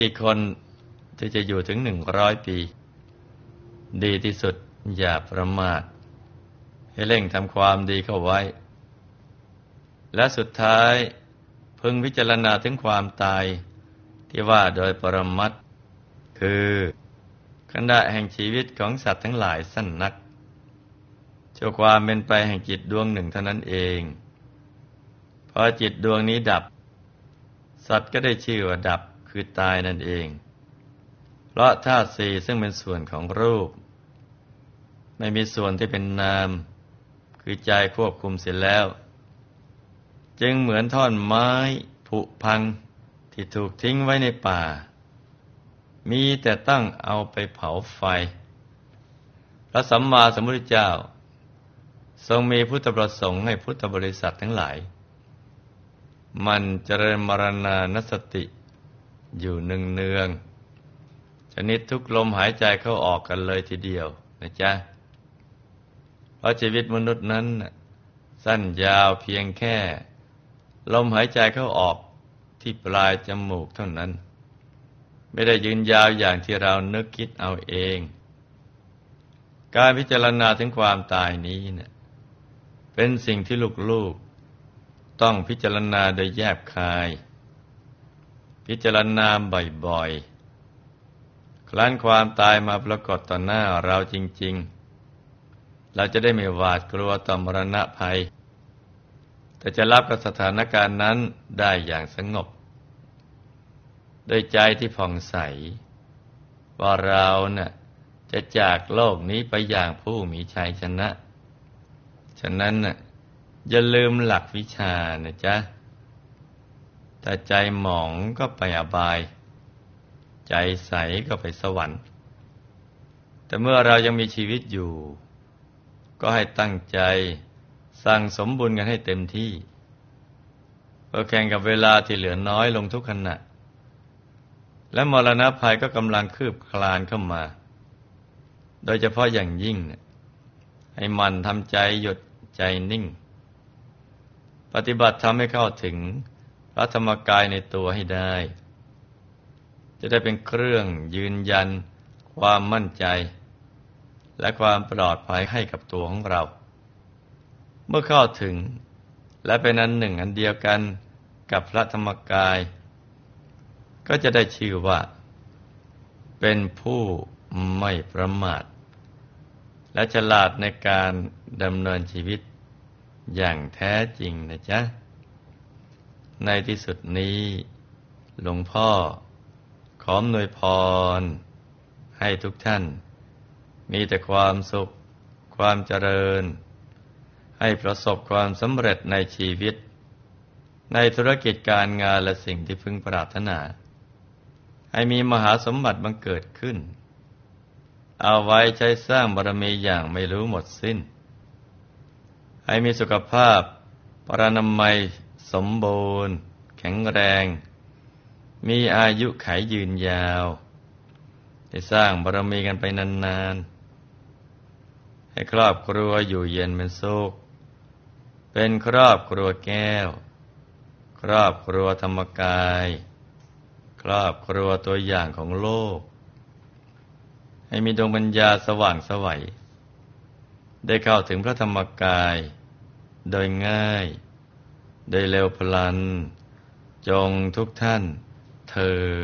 อีกคนที่จะอยู่ถึง100 ปีดีที่สุดอย่าประมาทให้เร่งทำความดีเข้าไว้และสุดท้ายพึงพิจารณาถึงความตายที่ว่าโดยปรมัตถ์คือขณะแห่งชีวิตของสัตว์ทั้งหลายสั้นนักชั่วความเป็นไปแห่งจิตดวงหนึ่งเท่านั้นเองพอจิตดวงนี้ดับสัตว์ก็ได้ชื่อว่าดับคือตายนั่นเองเพราะธาตุสี่ซึ่งเป็นส่วนของรูปไม่มีส่วนที่เป็นนามคือใจควบคุมเสร็จแล้วจึงเหมือนท่อนไม้ผุพังที่ถูกทิ้งไว้ในป่ามีแต่ต้องเอาไปเผาไฟพระสัมมาสัมพุทธเจ้าทรงมีพุทธประสงค์ให้พุทธบริษัททั้งหลายมันเจริญมรณานสติอยู่เนืองๆชนิดทุกลมหายใจเข้าออกกันเลยทีเดียวนะจ๊ะเพราะชีวิตมนุษย์นั้นสั้นยาวเพียงแค่ลมหายใจเข้าออกที่ปลายจมูกเท่านั้นไม่ได้ยืนยาวอย่างที่เรานึกคิดเอาเองการพิจารณาถึงความตายนี้เนี่ยเป็นสิ่งที่ลูกๆต้องพิจารณาโดยแยบคายพิจารณาบ่อยๆครั้นความตายมาปรากฏต่อหน้าเราจริงๆเราจะได้ไม่หวาดกลัวต่อมรณะภัยแต่จะรับกับสถานการณ์นั้นได้อย่างสงบโดยใจที่ผ่องใสว่าเราน่ะจะจากโลกนี้ไปอย่างผู้มีชัยชนะฉะนั้นน่ะอย่าลืมหลักวิชานะจ๊ะถ้าใจหมองก็ไปอบายใจใสก็ไปสวรรค์แต่เมื่อเรายังมีชีวิตอยู่ก็ให้ตั้งใจสั่งสมบุญกันให้เต็มที่เพื่อแข่งกับเวลาที่เหลือน้อยลงทุกขณะและมรณะภัยก็กำลังคืบคลานเข้ามาโดยเฉพาะอย่างยิ่งให้มันทำใจหยุดใจนิ่งปฏิบัติทำให้เข้าถึงพระธรรมกายในตัวให้ได้จะได้เป็นเครื่องยืนยันความมั่นใจและความปลอดภัยให้กับตัวของเราเมื่อเข้าถึงและเป็นอันหนึ่งอันเดียวกันกับพระธรรมกายก็จะได้ชื่อว่าเป็นผู้ไม่ประมาทและฉลาดในการดำเนินชีวิตอย่างแท้จริงนะจ๊ะในที่สุดนี้หลวงพ่อขออำนวยพรให้ทุกท่านมีแต่ความสุขความเจริญให้ประสบความสำเร็จในชีวิตในธุรกิจการงานและสิ่งที่พึงปรารถนาให้มีมหาสมบัติบังเกิดขึ้นเอาไว้ใช้สร้างบารมีอย่างไม่รู้หมดสิ้นให้มีสุขภาพปรานามัยสมบูรณ์แข็งแรงมีอายุขัยยืนยาวได้สร้างบารมีกันไปนานๆให้ครอบครัวอยู่เย็นเป็นสุขเป็นครอบครัวแก้วครอบครัวธรรมกายครอบครัวตัวอย่างของโลกให้มีดวงปัญญาสว่างไสวได้เข้าถึงพระธรรมกายโดยง่ายโดยเร็วพลันจงทุกท่านเทอญ